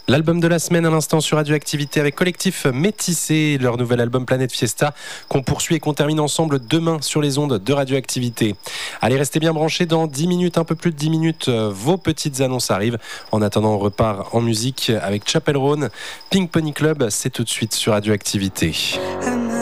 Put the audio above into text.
L'album de la semaine à l'instant sur Radioactivité avec Collectif Métissé, leur nouvel album Planète Fiesta qu'on poursuit et qu'on termine ensemble demain sur les ondes de Radioactivité. Allez, restez bien branchés, dans 10 minutes, un peu plus de 10 minutes, vos petites annonces arrivent. En attendant, on repart en musique avec Chapel Roan, Pink Pony Club, c'est tout de suite sur Radioactivité.